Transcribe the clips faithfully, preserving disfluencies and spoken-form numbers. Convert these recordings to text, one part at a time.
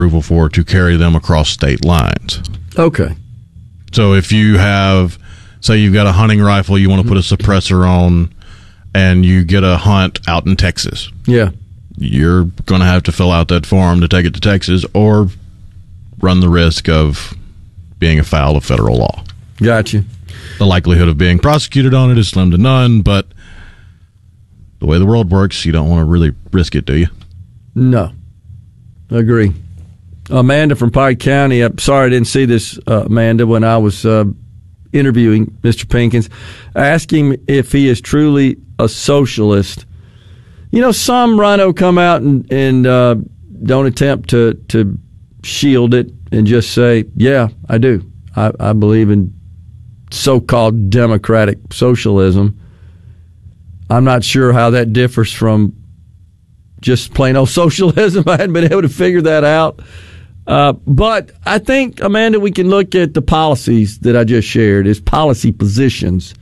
approval for to carry them across state lines. Okay. So if you have, say you've got a hunting rifle you want to put a suppressor on and you get a hunt out in Texas. Yeah. You're going to have to fill out that form to take it to Texas or run the risk of being afoul of federal law. Gotcha. The likelihood of being prosecuted on it is slim to none, but the way the world works, you don't want to really risk it, do you? No. Agree. Amanda from Pike County. I'm sorry I didn't see this, uh, Amanda, when I was uh, interviewing Mister Pinkins. Ask him if he is truly a socialist. You know, some rhino come out and, and uh, don't attempt to, to shield it and just say, yeah, I do. I, I believe in so-called democratic socialism. I'm not sure how that differs from just plain old socialism. I hadn't been able to figure that out. Uh, but I think, Amanda, we can look at the policies that I just shared as policy positions.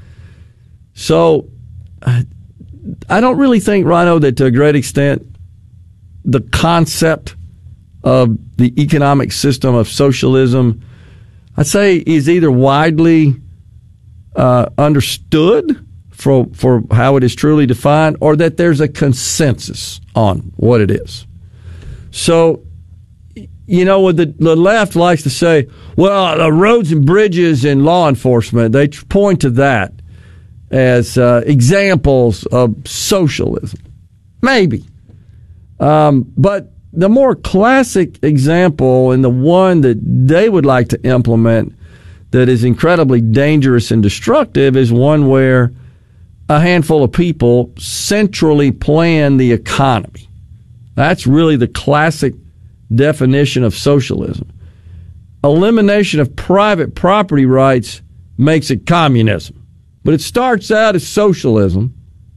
So I, I don't really think, Rhino, that to a great extent the concept of the economic system of socialism, I'd say, is either widely uh, understood for for how it is truly defined, or that there's a consensus on what it is. So, you know, what the, the left likes to say, well, the roads and bridges and law enforcement, they point to that as uh, examples of socialism. Maybe. Um, but the more classic example, and the one that they would like to implement that is incredibly dangerous and destructive, is one where a handful of people centrally plan the economy. That's really the classic definition of socialism. Elimination of private property rights makes it communism. But it starts out as socialism.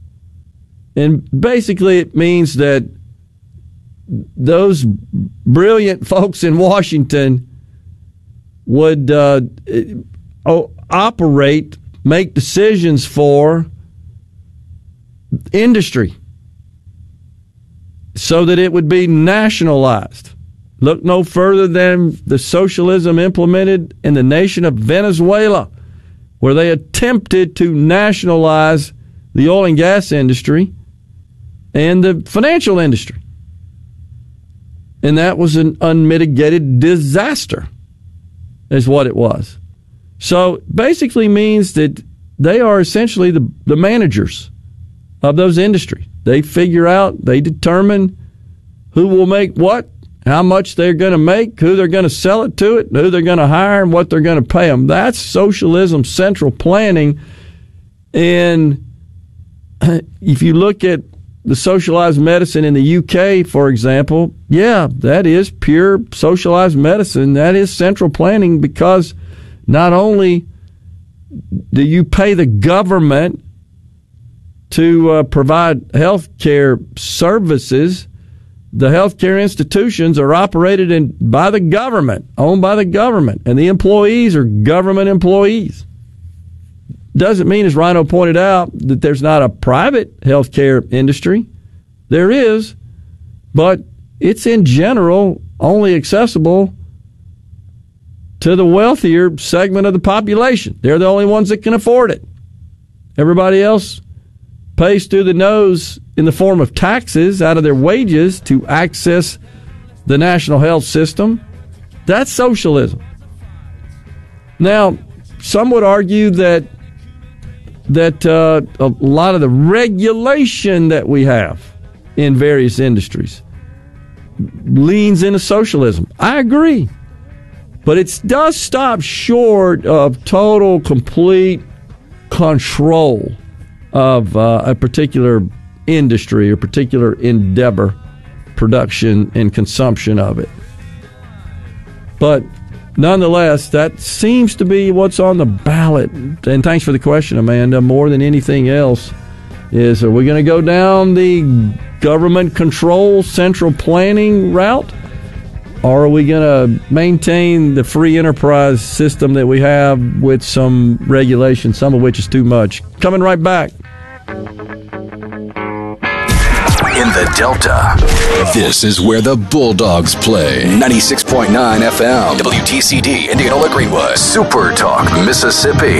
And basically it means that those brilliant folks in Washington would uh, operate, make decisions for industry so that it would be nationalized. Look no further than the socialism implemented in the nation of Venezuela, where they attempted to nationalize the oil and gas industry and the financial industry. And that was an unmitigated disaster, is what it was. So basically means that they are essentially the, the managers of those industries. They figure out, they determine who will make what, how much they're going to make, who they're going to sell it to, it, who they're going to hire, and what they're going to pay them. That's socialism, central planning. And if you look at the socialized medicine in the U K, for example, yeah, that is pure socialized medicine. That is central planning, because not only do you pay the government to uh, provide health care services, the health care institutions are operated in by the government, owned by the government, and the employees are government employees. Doesn't mean, as Rhino pointed out, that there's not a private healthcare industry. There is, but it's in general only accessible to the wealthier segment of the population. They're the only ones that can afford it. Everybody else pays through the nose in the form of taxes out of their wages to access the national health system. That's socialism. Now, some would argue that that uh, a lot of the regulation that we have in various industries leans into socialism. I agree. But it does stop short of total, complete control of uh, a particular industry or particular endeavor, production and consumption of it. But nonetheless, that seems to be what's on the ballot. And thanks for the question, Amanda. More than anything else is, are we going to go down the government control, central planning route? Or are we going to maintain the free enterprise system that we have with some regulation, some of which is too much? Coming right back. in the Delta. This is where the Bulldogs play. ninety-six point nine F M, W T C D, Indianola Greenwood, Super Talk, Mississippi.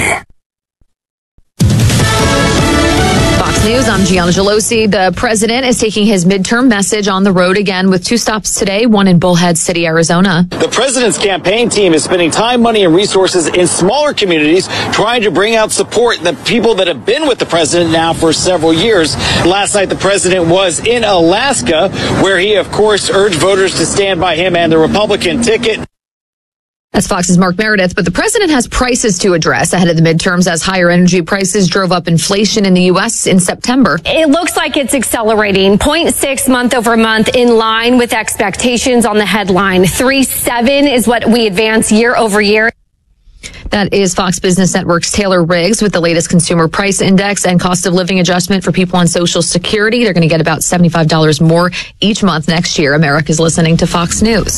Fox News, I'm Gianna Gelosi. The president is taking his midterm message on the road again with two stops today, one in Bullhead City, Arizona. The president's campaign team is spending time, money, and resources in smaller communities trying to bring out support, the people that have been with the president now for several years. Last night, the president was in Alaska, where he, of course, urged voters to stand by him and the Republican ticket. That's Fox's Mark Meredith, but the president has prices to address ahead of the midterms as higher energy prices drove up inflation in the U S in September. It looks like it's accelerating, zero point six month over month, in line with expectations on the headline. three point seven is what we advance year over year. That is Fox Business Network's Taylor Riggs with the latest consumer price index and cost of living adjustment for people on Social Security. They're going to get about seventy-five dollars more each month next year. America's listening to Fox News.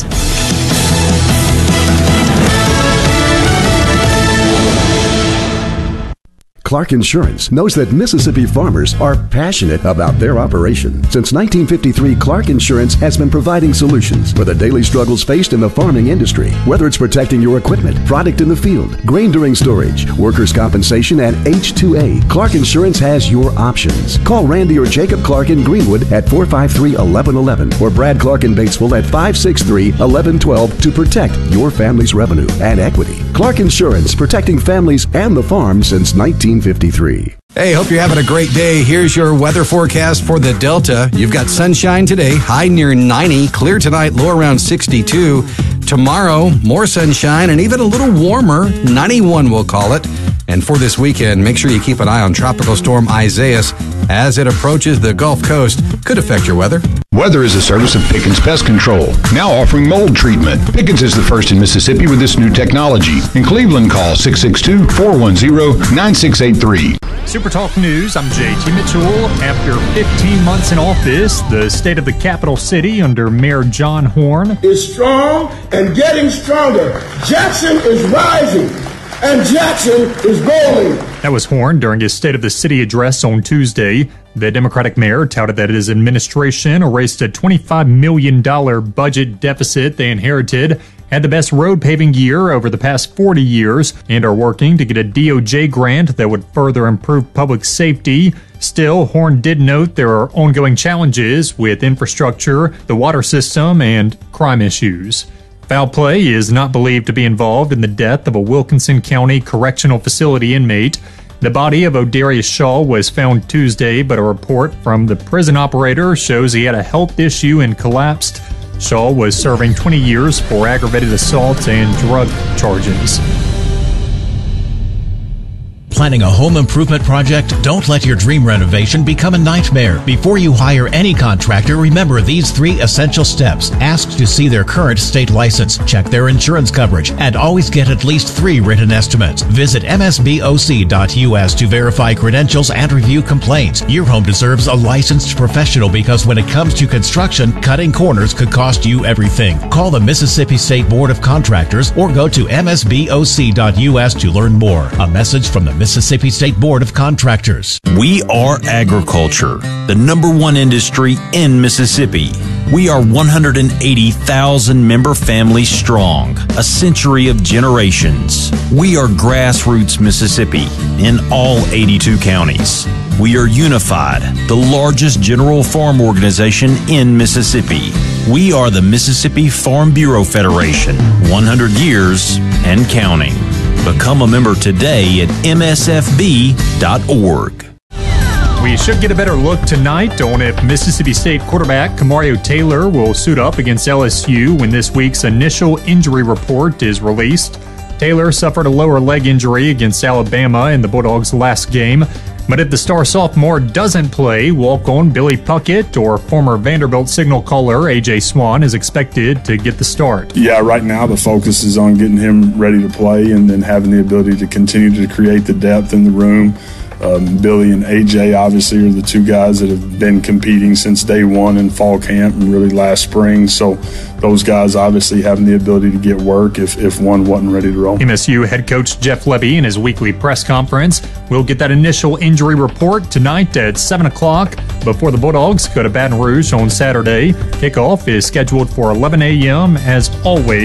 Clark Insurance knows that Mississippi farmers are passionate about their operation. Since nineteen fifty-three, Clark Insurance has been providing solutions for the daily struggles faced in the farming industry. Whether it's protecting your equipment, product in the field, grain during storage, workers' compensation, and H two A, Clark Insurance has your options. Call Randy or Jacob Clark in Greenwood at four five three, one one one one or Brad Clark in Batesville at five six three, one one one two to protect your family's revenue and equity. Clark Insurance, protecting families and the farm since nineteen fifty-three. Hey, hope you're having a great day. Here's your weather forecast for the Delta. You've got sunshine today, high near ninety, clear tonight, low around sixty-two. Tomorrow, more sunshine and even a little warmer, ninety-one we'll call it. And for this weekend, make sure you keep an eye on Tropical Storm Isaias as it approaches the Gulf Coast. Could affect your weather. Weather is a service of Pickens Pest Control, now offering mold treatment. Pickens is the first in Mississippi with this new technology. In Cleveland, call six six two, four one zero, nine six eight three. Super Talk News, I'm J T Mitchell. After fifteen months in office, the state of the capital city under Mayor John Horhn is strong and getting stronger. Jackson is rising. And Jackson is golden. That was Horhn during his State of the City address on Tuesday. The Democratic mayor touted that his administration erased a twenty-five million dollars budget deficit they inherited, had the best road paving year over the past forty years, and are working to get a D O J grant that would further improve public safety. Still, Horhn did note there are ongoing challenges with infrastructure, the water system, and crime issues. Foul play is not believed to be involved in the death of a Wilkinson County Correctional Facility inmate. The body of O'Darius Shaw was found Tuesday, but a report from the prison operator shows he had a health issue and collapsed. Shaw was serving twenty years for aggravated assault and drug charges. Planning a home improvement project? Don't let your dream renovation become a nightmare. Before you hire any contractor, remember these three essential steps. Ask to see their current state license, check their insurance coverage, and always get at least three written estimates. Visit M S B O C dot U S to verify credentials and review complaints. Your home deserves a licensed professional because when it comes to construction, cutting corners could cost you everything. Call the Mississippi State Board of Contractors or go to M S B O C dot U S to learn more. A message from the Mississippi State Board of Contractors. We are agriculture, the number one industry in Mississippi. We are one hundred eighty thousand member families strong, a century of generations. We are grassroots Mississippi in all eighty-two counties. We are unified, the largest general farm organization in Mississippi. We are the Mississippi Farm Bureau Federation, one hundred years and counting. Become a member today at M S F B dot org. We should get a better look tonight on if Mississippi State quarterback Kamario Taylor will suit up against L S U when this week's initial injury report is released. Taylor suffered a lower leg injury against Alabama in the Bulldogs' last game. But if the star sophomore doesn't play, walk-on Billy Puckett or former Vanderbilt signal caller A J Swan is expected to get the start. Yeah, right now the focus is on getting him ready to play and then having the ability to continue to create the depth in the room Um, Billy and A J obviously are the two guys that have been competing since day one in fall camp and really last spring. So those guys obviously having the ability to get work if, if one wasn't ready to roll. M S U head coach Jeff Levy in his weekly press conference will get that initial injury report tonight at seven o'clock before the Bulldogs go to Baton Rouge on Saturday. Kickoff is scheduled for eleven a.m. as always.